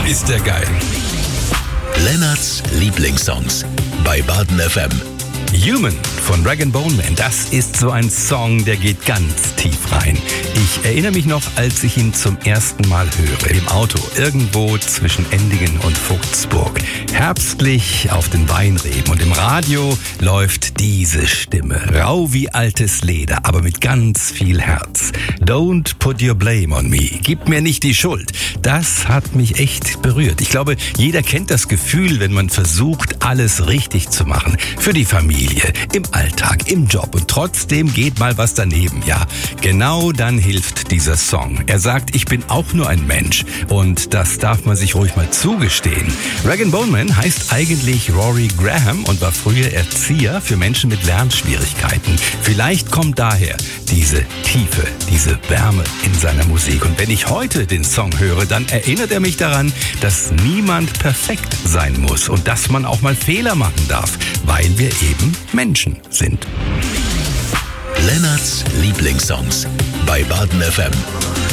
Ist der geil. Lennarts Lieblingssongs bei Baden FM. Human von Rag & Bone Man, das ist so ein Song, der geht ganz tief rein. Ich erinnere mich noch, als ich ihn zum ersten Mal höre, im Auto, irgendwo zwischen Endingen und Vogtsburg. Herbstlich auf den Weinreben und im Radio läuft diese Stimme, rau wie altes Leder, aber mit ganz viel Herz. Don't put your blame on me, gib mir nicht die Schuld. Das hat mich echt berührt. Ich glaube, jeder kennt das Gefühl, wenn man versucht, alles richtig zu machen. Für die Familie, im Alltag, im Job und trotzdem geht mal was daneben. Ja, genau dann hilft dieser Song. Er sagt, ich bin auch nur ein Mensch und das darf man sich ruhig mal zugestehen. Rag & Bone Man heißt eigentlich Rory Graham und war früher Erzieher für Menschen mit Lernschwierigkeiten. Vielleicht kommt daher diese Tiefe, diese Wärme in seiner Musik. Und wenn ich heute den Song höre, dann erinnert er mich daran, dass niemand perfekt sein muss und dass man auch mal Fehler machen darf, weil wir eben Menschen sind. Lennarts Lieblingssongs bei Baden FM.